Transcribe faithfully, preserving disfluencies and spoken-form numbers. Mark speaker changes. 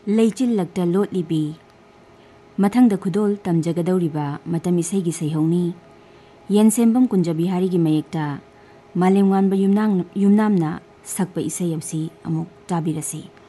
Speaker 1: ꯂꯩꯆꯤꯜꯂꯛꯇ ꯂꯣꯠꯂꯤꯕꯤ ꯃꯊꯪꯗ ꯈꯨꯗꯣꯜ ꯇꯝꯖꯒꯗꯧꯔꯤꯕ ꯃꯇꯝ ꯏꯁꯩꯒꯤ ꯁꯩꯍꯧꯅꯤ ꯌꯦꯟꯁꯦꯝꯕꯝ ꯀꯨꯟꯖꯕꯤꯍꯥꯔꯤꯒꯤ ꯃꯌꯦꯛꯇ ꯃꯥꯂꯦꯝꯉꯥꯟꯕ ꯌꯨꯝꯅꯥꯝꯅ ꯁꯛꯄ ꯏꯁꯩ ꯑꯁꯤ ꯑꯃꯨꯛ ꯇꯥꯕꯤꯔꯁꯤ꯫